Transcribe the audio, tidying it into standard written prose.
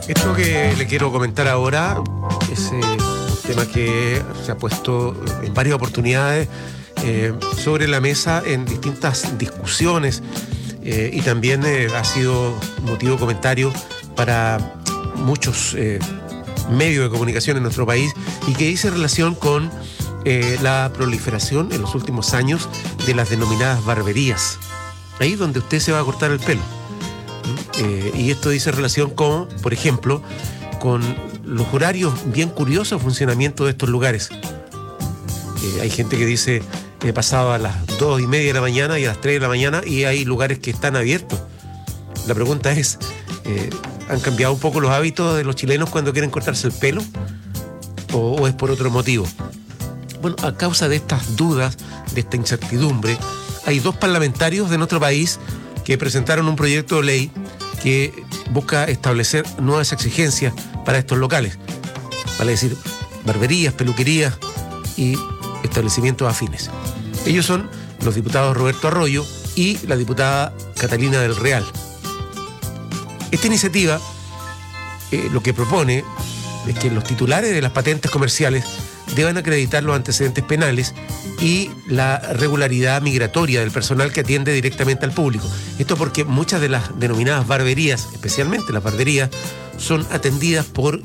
Esto que le quiero comentar ahora es un tema que se ha puesto en varias oportunidades sobre la mesa en distintas discusiones y también ha sido motivo de comentario para muchos medios de comunicación en nuestro país y que dice relación con la proliferación en los últimos años de las denominadas barberías. Ahí donde usted se va a cortar el pelo. Y esto dice relación con, por ejemplo, con los horarios bien curiosos de funcionamiento de estos lugares. Hay gente que dice he pasado a las 2:30 de la mañana y a las 3 de la mañana y hay lugares que están abiertos. La pregunta es, ¿han cambiado un poco los hábitos de los chilenos cuando quieren cortarse el pelo? ¿O es por otro motivo? Bueno, a causa de estas dudas, de esta incertidumbre, hay 2 parlamentarios de nuestro país que presentaron un proyecto de ley que busca establecer nuevas exigencias para estos locales, vale decir, barberías, peluquerías y establecimientos afines. Ellos son los diputados Roberto Arroyo y la diputada Catalina del Real. Esta iniciativa lo que propone es que los titulares de las patentes comerciales deban acreditar los antecedentes penales y la regularidad migratoria del personal que atiende directamente al público. Esto porque muchas de las denominadas barberías, especialmente las barberías, son atendidas por